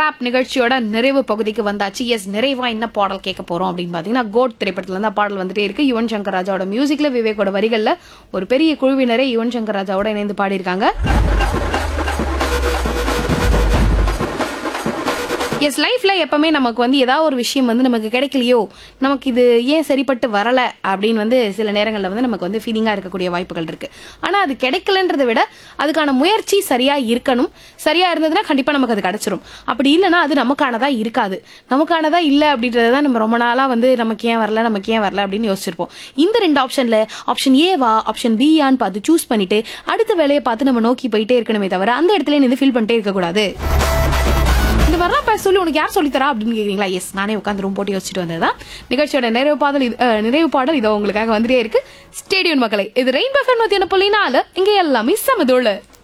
Rap நிகழ்ச்சியோட நிறைவு பகுதிக்கு வந்தாச்சு. எஸ், நிறைவா என்ன பாடல் கேட்க போறோம் அப்படின்னு பாத்தீங்கன்னா, கோட் திரைப்படத்துல இருந்து பாடல் வந்துட்டே இருக்கு. யுவன் சங்கர் ராஜாவோட மியூசிக்ல, விவேக்கோட வரிகள்ல ஒரு பெரிய குழுவினரை யுவன் சங்கர் ராஜாவோட இணைந்து பாடியிருக்காங்க. எஸ், லைஃப்ல எப்பவுமே நமக்கு ஏதாவது ஒரு விஷயம் நமக்கு கிடைக்கலையோ, நமக்கு இது ஏன் சரிப்பட்டு வரல அப்படின்னு சில நேரங்கள்ல நமக்கு ஃபீலிங்கா இருக்கக்கூடிய வாய்ப்புகள் இருக்கு. ஆனா அது கிடைக்கலன்றதை விட அதுக்கான முயற்சி சரியா இருக்கணும். சரியா இருந்ததுன்னா கண்டிப்பா நமக்கு அது கிடைச்சிரும். அப்படி இல்லைன்னா அது நமக்கானதா இருக்காது. நமக்கானதா இல்ல அப்படின்றதான் நம்ம ரொம்ப நாளா நமக்கு ஏன் வரல அப்படின்னு யோசிச்சிருப்போம். இந்த ரெண்டு ஆப்ஷன்ல ஆப்ஷன் ஏவா ஆப்ஷன் பியான்னு பார்த்து சூஸ் பண்ணிட்டு அடுத்த வேலையை பார்த்து நம்ம நோக்கி போயிட்டே இருக்கணுமே தவிர அந்த இடத்துல நீ ஃபீல் பண்ணிட்டே இருக்க கூடாது. இந்த மாதிரிலாம் சொல்லி உனக்கு யார் சொல்லித்தரா அப்படின்னு கேக்குறீங்களா? எஸ், நானே உட்காந்து ரூம் போட்டு யோசிச்சுட்டு வந்ததுதான். நிகழ்ச்சியோட நிறைவு பாடல் இதோ உங்களுக்காக வந்துட்டே இருக்கு. ஸ்டேடியம் மக்களை, இது ரெயின்போ FM 101.4. இங்க எல்லாமே சமதோள.